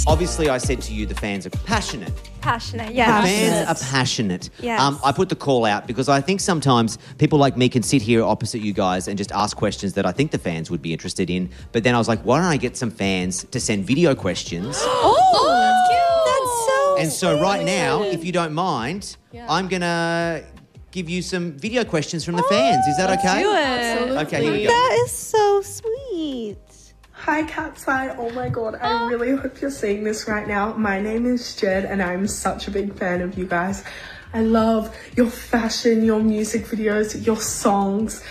Obviously, I said to you the fans are passionate. Passionate, yeah. The fans are passionate. Yes. I put the call out because I think sometimes people like me can sit here opposite you guys and just ask questions that I think the fans would be interested in. But then I was like, why don't I get some fans to send video questions? That's cute. And so right now, if you don't mind, I'm going to give you some video questions from the fans. Is that okay? Do it. Absolutely. Okay, here we go. That is so sweet. Hi, Catside. Oh my god, I really hope you're seeing this right now. My name is Jed, and I'm such a big fan of you guys. I love your fashion, your music videos, your songs.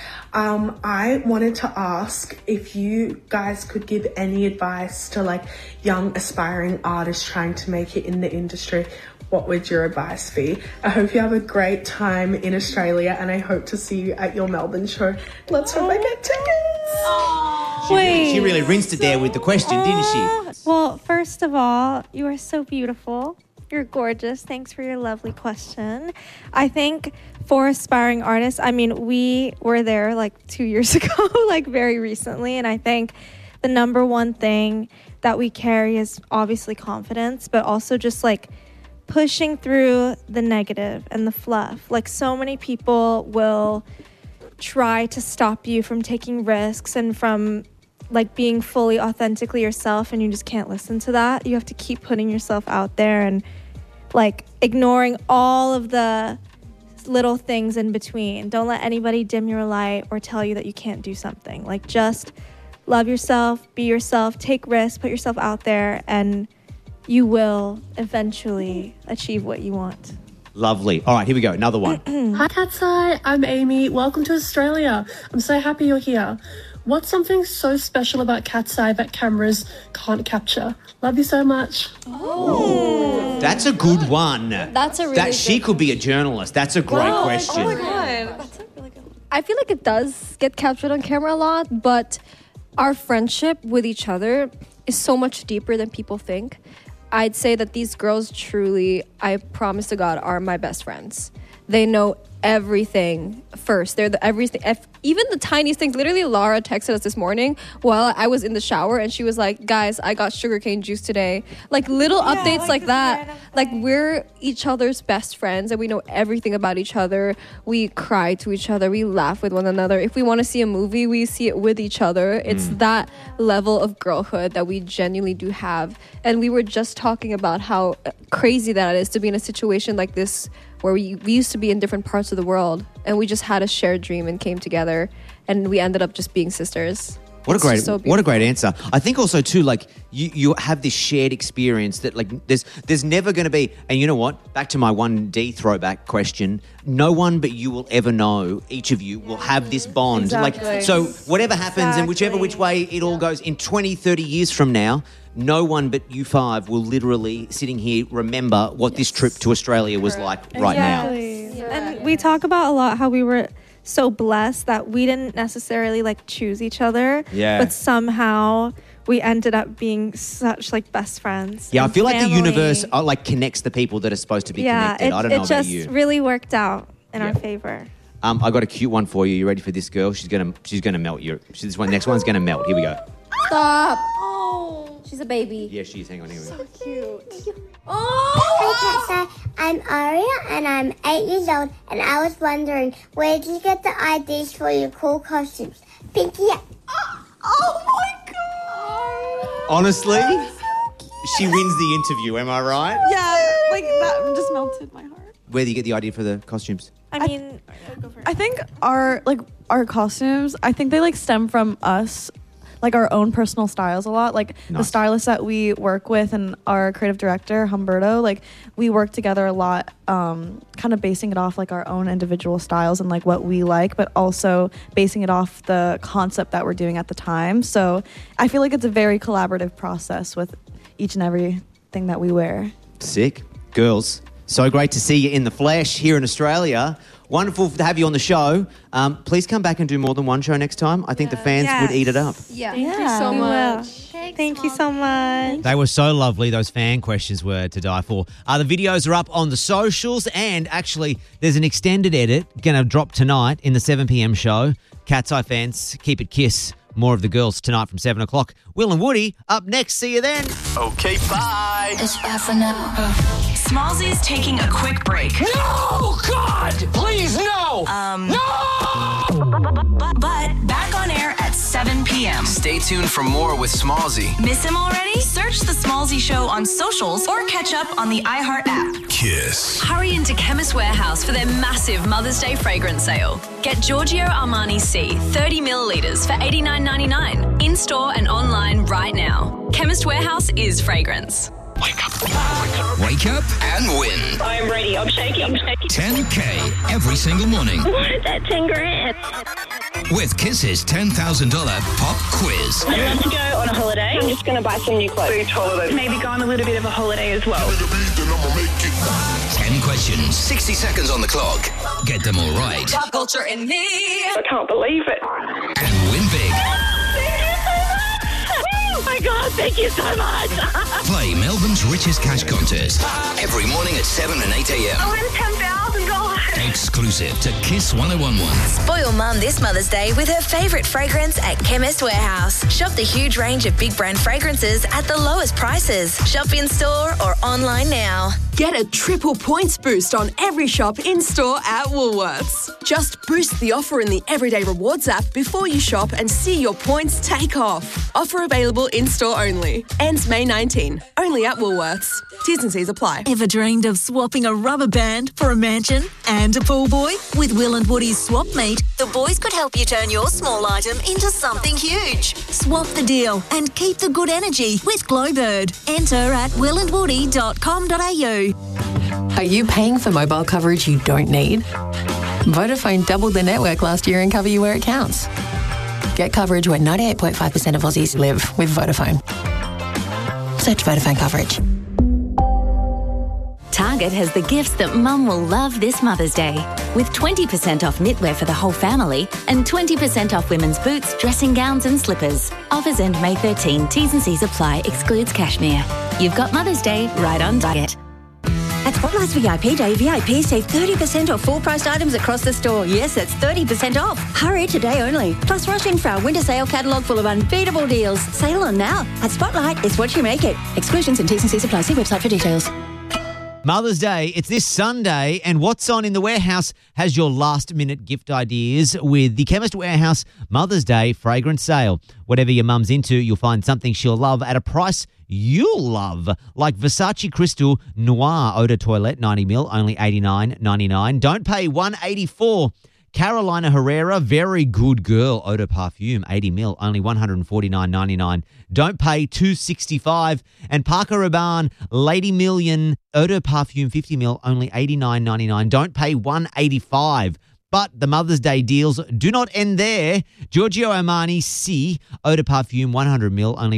I wanted to ask if you guys could give any advice to like young aspiring artists trying to make it in the industry. What would your advice be? I hope you have a great time in Australia, and I hope to see you at your Melbourne show. Let's hope I get tickets. She really rinsed it there with the question, didn't she? Well, first of all, you are so beautiful. You're gorgeous. Thanks for your lovely question. I think for aspiring artists, I mean, we were there like 2 years ago, like very recently. And I think the number one thing that we carry is obviously confidence, but also just like pushing through the negative and the fluff. Like so many people will try to stop you from taking risks and from like being fully authentically yourself, and you just can't listen to that. You have to keep putting yourself out there and like ignoring all of the little things in between. Don't let anybody dim your light or tell you that you can't do something. Like just love yourself, be yourself, take risks, put yourself out there, and you will eventually achieve what you want. Lovely. All right, here we go. Another one. Hi, Catside. I'm Amy. Welcome to Australia. I'm so happy you're here. What's something so special about Catside that cameras can't capture? Love you so much. That's a good one. That's a really She good could be a journalist. That's a great question. Oh my god. I feel like it does get captured on camera a lot, but our friendship with each other is so much deeper than people think. I'd say that these girls truly, I promise to God, are my best friends. They know everything first. They're the everything, even the tiniest things. Literally, Lara texted us this morning while I was in the shower, and she was like, guys, I got sugarcane juice today. Like little updates like that. Like we're each other's best friends, and we know everything about each other. We cry to each other. We laugh with one another. If we want to see a movie, we see it with each other. It's that level of girlhood that we genuinely do have. And we were just talking about how crazy that is to be in a situation like this, where we used to be in different parts of the world, and we just had a shared dream and came together, and we ended up just being sisters. What a great answer. I think also too, like you have this shared experience that like there's never going to be, and you know what? Back to my 1D throwback question. No one but you will ever know. Each of you will have this bond. Exactly. Like so, whatever happens and whichever which way it all goes in 20, 30 years from now, no one but you five will literally sitting here remember what this trip to Australia was like right now. And we talk about a lot how we were so blessed that we didn't necessarily like choose each other, but somehow we ended up being such like best friends. Yeah, I feel like the family. universe like connects the people that are supposed to be connected. I don't know it about just you. really worked out in our favor. I got a cute one for you. You ready for this girl? She's gonna melt you. Next one's gonna melt. Here we go. Stop. She's a baby. Yeah, she is. Hang on, here we go. Hi, Tessa. I'm Aria, and I'm 8 years old, and I was wondering, where did you get the ideas for your cool costumes? Pinky up. Oh my god. Honestly, she wins the interview. Am I right? Yeah, like that just melted my heart. Where do you get the idea for the costumes? I mean, I think our costumes, I think they like stem from us, like our own personal styles a lot. Like the stylists that we work with and our creative director Humberto, like we work together a lot, kind of basing it off like our own individual styles and like what we like, but also basing it off the concept that we're doing at the time. So I feel like it's a very collaborative process with each and everything that we wear. Sick. Girls, so great to see you in the flesh here in Australia. Wonderful to have you on the show. Please come back and do more than one show next time. I think the fans would eat it up. Yeah. Thank you so much. Thank you so much. They were so lovely. Those fan questions were to die for. The videos are up on the socials, and actually there's an extended edit going to drop tonight in the 7 p.m. show. Cat's Eye fans, keep it Kiss More of the girls tonight from 7 o'clock. Will and Woody up next. See you then. Okay, bye. It's for now. Smallsy's taking a quick break. No, God, please, no. But back on air at 7 p.m. Stay tuned for more with Smallsy. Miss him already? Search The Smallsy Show on socials or catch up on the iHeart app. Kiss. Hurry into Chemist Warehouse for their massive Mother's Day fragrance sale. Get Giorgio Armani C 30 millilitres for $89.99 in-store and online right now. Chemist Warehouse is fragrance. Wake up and win. I'm ready. I'm shaking. 10K every single morning. What is that 10 grand? With Kiss's $10,000 pop quiz. I'd love to go on a holiday. I'm just going to buy some new clothes. Beach holiday. Maybe go on a little bit of a holiday as well. 10 questions, 60 seconds on the clock. Get them all right. Pop culture in me. I can't believe it. And win big. Oh my God, thank you so much. Play Melbourne's richest cash contest every morning at 7 and 8 a.m. I win $10,000. Exclusive to Kiss 1011. Spoil Mum this Mother's Day with her favourite fragrance at Chemist Warehouse. Shop the huge range of big brand fragrances at the lowest prices. Shop in store or online now. Get a triple points boost on every shop in-store at Woolworths. Just boost the offer in the Everyday Rewards app before you shop and see your points take off. Offer available in-store only. Ends May 19. Only at Woolworths. T's and C's apply. Ever dreamed of swapping a rubber band for a mansion and a pool boy? With Will and Woody's Swap Meet, the boys could help you turn your small item into something huge. Swap the deal and keep the good energy with Glowbird. Enter at willandwoody.com.au. Are you paying for mobile coverage you don't need? Vodafone doubled their network last year and cover you where it counts. Get coverage where 98.5% of Aussies live with Vodafone. Search Vodafone coverage. Target has the gifts that Mum will love this Mother's Day. With 20% off knitwear for the whole family and 20% off women's boots, dressing gowns and slippers. Offers end May 13. T's and C's apply. Excludes cashmere. You've got Mother's Day right on Target. At Spotlight's VIP Day, VIPs save 30% off full-priced items across the store. Yes, that's 30% off. Hurry today only. Plus, rush in for our winter sale catalogue full of unbeatable deals. Sale on now. At Spotlight, it's what you make it. Exclusions and T's and C's apply. See website for details. Mother's Day, it's this Sunday, and What's On in the Warehouse has your last-minute gift ideas with the Chemist Warehouse Mother's Day fragrance sale. Whatever your mum's into, you'll find something she'll love at a price you'll love, like Versace Crystal Noir Eau de Toilette 90ml, only $89.99. Don't pay $184. Carolina Herrera, Very Good Girl Eau de Parfum 80ml, only $149.99. Don't pay $265. And Parker Rabanne Lady Million Eau de Parfum 50ml, only $89.99. Don't pay $185. But the Mother's Day deals do not end there. Giorgio Armani C Eau de Parfum 100ml, only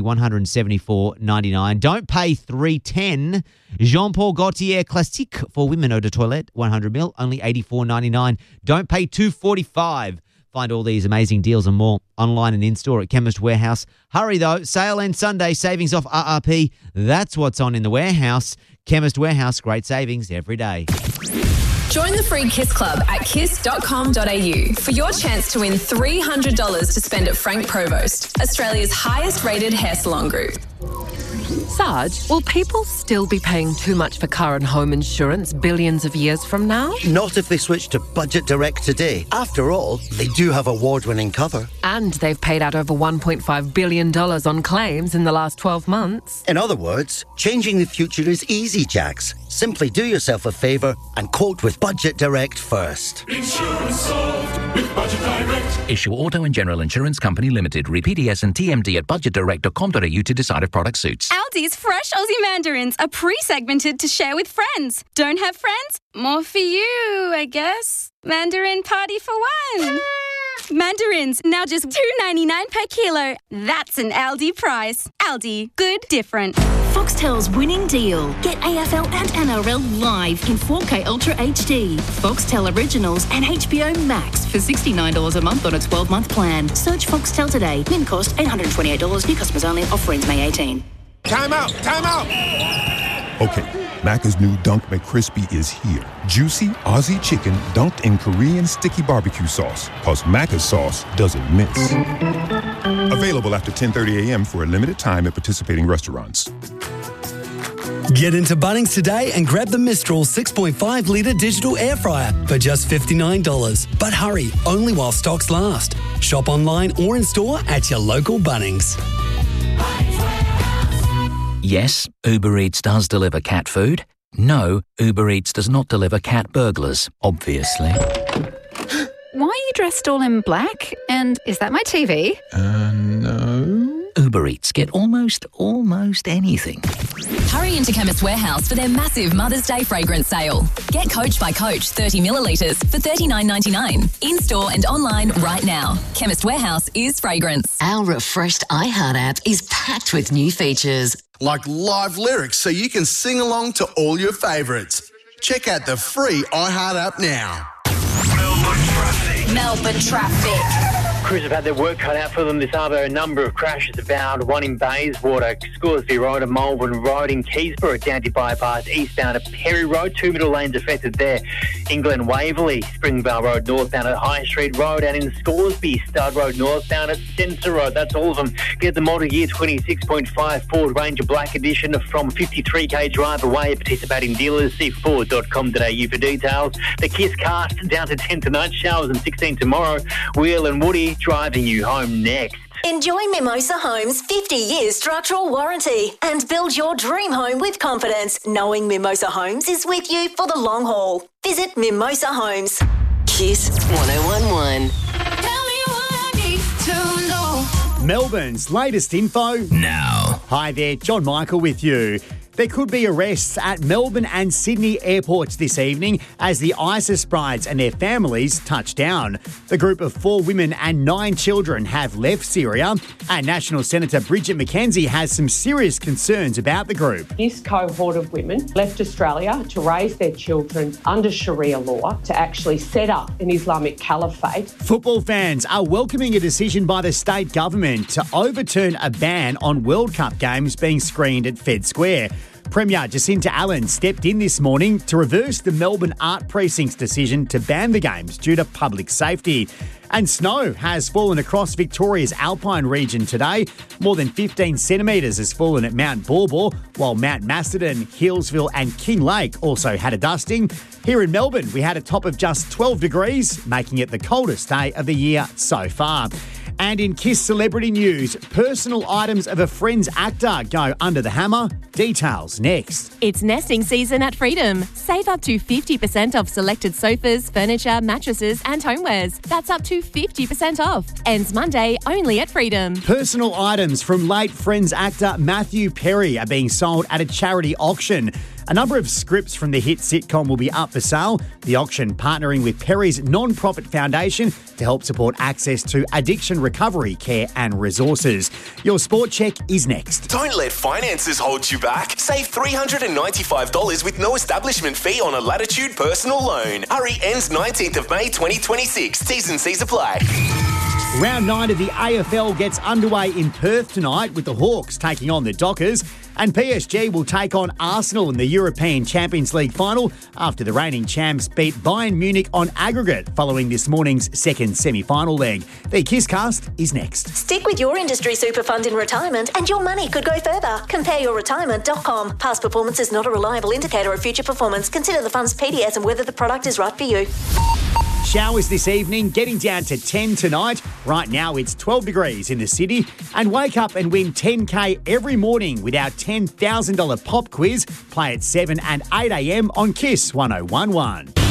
$174.99. Don't pay $310. Jean-Paul Gaultier Classique for Women Eau de Toilette 100ml, only $84.99. Don't pay $245. Find all these amazing deals and more online and in-store at Chemist Warehouse. Hurry though, sale ends Sunday, savings off RRP. That's what's on in the warehouse. Chemist Warehouse, great savings every day. Join the free Kiss Club at kiss.com.au for your chance to win $300 to spend at Frank Provost, Australia's highest rated hair salon group. Sarge, will people still be paying too much for car and home insurance billions of years from now? Not if they switch to Budget Direct today. After all, they do have award-winning cover. And they've paid out over $1.5 billion on claims in the last 12 months. In other words, changing the future is easy, Jax. Simply do yourself a favour and quote with Budget Direct first. Insurance solved with Budget Direct. Issue Auto and General Insurance Company Limited. Read PDS and TMD at budgetdirect.com.au to decide if product suits. Aldi's fresh Aussie mandarins are pre-segmented to share with friends. Don't have friends? More for you, I guess. Mandarin party for one. Mandarins, now just $2.99 per kilo. That's an Aldi price. Aldi, good, different. Foxtel's winning deal. Get AFL and NRL live in 4K Ultra HD. Foxtel Originals and HBO Max for $69 a month on a 12-month plan. Search Foxtel today. Min cost $828. New customers only. Offer ends May 18. Time out! Time out! Okay. Macca's new Dunk McCrispy is here. Juicy Aussie chicken dunked in Korean sticky barbecue sauce. 'Cause Macca's sauce doesn't miss. Available after 10:30 a.m. for a limited time at participating restaurants. Get into Bunnings today and grab the Mistral 6.5 litre digital air fryer for just $59. But hurry, only while stocks last. Shop online or in store at your local Bunnings. Yes, Uber Eats does deliver cat food. No, Uber Eats does not deliver cat burglars, obviously. Why are you dressed all in black? And is that my TV? No. Uber Eats get almost anything. Hurry into Chemist Warehouse for their massive Mother's Day fragrance sale. Get Coach by Coach 30 millilitres for $39.99. In-store and online right now. Chemist Warehouse is fragrance. Our refreshed iHeart app is packed with new features. Like live lyrics so you can sing along to all your favourites. Check out the free iHeart app now. Melbourne traffic. Crews have had their work cut out for them this Arvo. A number of crashes abound. One in Bayswater, Scoresby Road, and Malvern Road in Keysborough, Dowdy Bypass, eastbound at Perry Road. 2 middle lanes affected there. England Waverley, Springvale Road, northbound at High Street Road, and in Scoresby, Stud Road, northbound at Spencer Road. That's all of them. Get the model year 26.5 Ford Ranger Black Edition from 53k drive away. Participating dealers, see Ford.com.au for details. The Kiss Cast down to 10 tonight, showers and 16 tomorrow. Wheel and Woody driving you home next. Enjoy Mimosa Homes' 50-year structural warranty and build your dream home with confidence, knowing Mimosa Homes is with you for the long haul. Visit Mimosa Homes. Kiss 1011. Melbourne's latest info now. Hi there, John Michael with you. There could be arrests at Melbourne and Sydney airports this evening as the ISIS brides and their families touch down. The group of 4 women and 9 children have left Syria, and National Senator Bridget McKenzie has some serious concerns about the group. This cohort of women left Australia to raise their children under Sharia law to actually set up an Islamic caliphate. Football fans are welcoming a decision by the state government to overturn a ban on World Cup games being screened at Fed Square. Premier Jacinta Allen stepped in this morning to reverse the Melbourne Art Precinct's decision to ban the games due to public safety. And snow has fallen across Victoria's Alpine region today. More than 15 centimetres has fallen at Mount Baw, while Mount Macedon, Healesville and Kinglake also had a dusting. Here in Melbourne, we had a top of just 12 degrees, making it the coldest day of the year so far. And in Kiss celebrity news, personal items of a Friends actor go under the hammer. Details next. It's nesting season at Freedom. Save up to 50% off selected sofas, furniture, mattresses and homewares. That's up to 50% off. Ends Monday only at Freedom. Personal items from late Friends actor Matthew Perry are being sold at a charity auction. A number of scripts from the hit sitcom will be up for sale. The auction partnering with Perry's non-profit foundation to help support access to addiction recovery care and resources. Your sport check is next. Don't let finances hold you back. Save $395 with no establishment fee on a Latitude personal loan. Hurry, ends 19th of May 2026. T's and C's apply. Round 9 of the AFL gets underway in Perth tonight with the Hawks taking on the Dockers. And PSG will take on Arsenal in the European Champions League final after the reigning champs beat Bayern Munich on aggregate following this morning's second semi-final leg. The Kisscast is next. Stick with your industry super fund in retirement and your money could go further. CompareYourRetirement.com. Past performance is not a reliable indicator of future performance. Consider the fund's PDS and whether the product is right for you. Showers this evening, getting down to 10 tonight. Right now it's 12 degrees in the city. And wake up and win 10K every morning with our $10,000 pop quiz. Play at 7 and 8 a.m. on Kiss 1011.